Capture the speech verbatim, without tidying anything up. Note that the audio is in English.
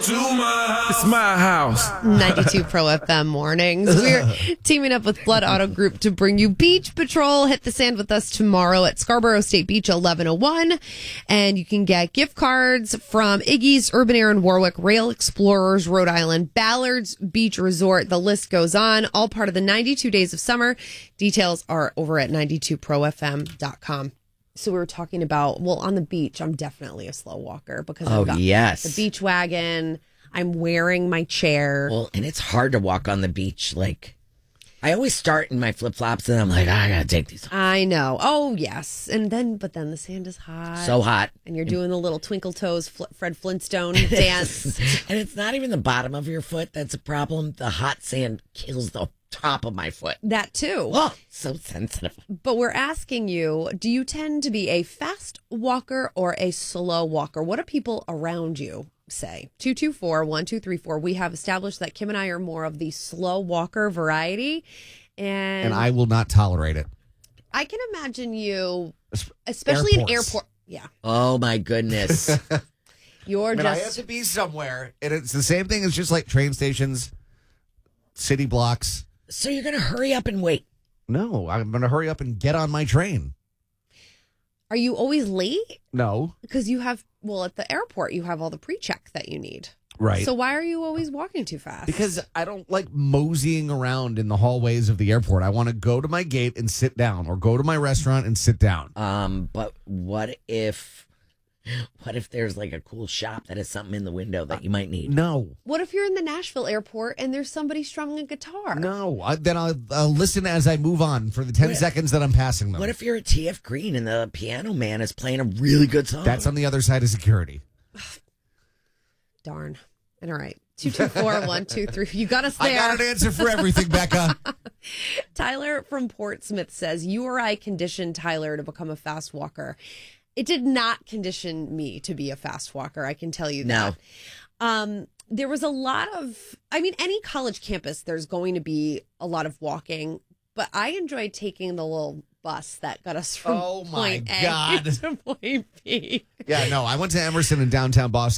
to my house. It's my house. ninety-two Pro F M mornings. We're teaming up with Blood Auto Group to bring you Beach Patrol. Hit the sand with us tomorrow at Scarborough State Beach, eleven oh one. And you can get gift cards from Iggy's, Urban Air and Warwick, Rail Explorers, Rhode Island, Ballard's Beach Resort. The list goes on. All part of the ninety-two Days of Summer. Details are over at ninety-two pro f m dot com. So we were talking about, well, on the beach, I'm definitely a slow walker because Oh, I've got yes. the beach wagon. I'm wearing my chair. Well, and it's hard to walk on the beach. Like, I always start in my flip flops, and I'm like, I gotta take these off. I know. Oh, yes. And then, but then the sand is hot. So hot. And you're doing the little twinkle toes Fl- Fred Flintstone dance. And it's not even the bottom of your foot that's a problem. The hot sand kills the top of my foot. That too. Oh, so sensitive. But we're asking you, do you tend to be a fast walker or a slow walker? What do people around you say? two two four, one two three four. We have established that Kim and I are more of the slow walker variety. And, And I will not tolerate it. I can imagine you, especially Airports. in airport. Yeah. Oh, my goodness. You're I mean, I have just. to be somewhere. And it's the same thing as just like train stations, city blocks. So you're going to hurry up and wait. No, I'm going to hurry up and get on my train. Are you always late? No. Because you have, well, at the airport, you have all the pre-check that you need. Right. So why are you always walking too fast? Because I don't like moseying around in the hallways of the airport. I want to go to my gate and sit down, or go to my restaurant and sit down. Um, but what if, what if there's like a cool shop that has something in the window that you might need? No. What if you're in the Nashville airport and there's somebody strumming a guitar? No. I, then I'll, I'll listen as I move on for the ten What- seconds that I'm passing them. What if you're at T F Green and the piano man is playing a really good song? That's on the other side of security. Darn. And all right. two two four, one two three. You got us there. I got an answer for everything, Becca. Tyler from Portsmouth says, you or I conditioned Tyler to become a fast walker. It did not condition me to be a fast walker. I can tell you that. No. Um, there was a lot of, I mean, any college campus, there's going to be a lot of walking, but I enjoyed taking the little bus that got us from Oh, my point A God. to point B. Yeah, no, I went to Emerson in downtown Boston.